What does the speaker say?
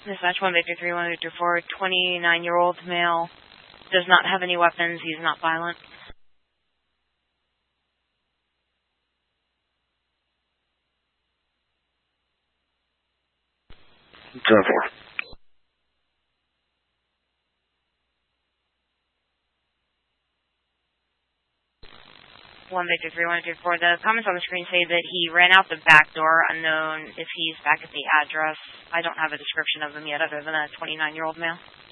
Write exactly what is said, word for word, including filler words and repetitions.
Dispatch one Victor three, one Victor four, twenty-nine-year-old male, does not have any weapons, he's not violent. ten four. one Victor three, one Victor four, the comments on the screen say that he ran out the back door, unknown if he's back at the address. I don't have a description of him yet other than a twenty-nine-year-old male.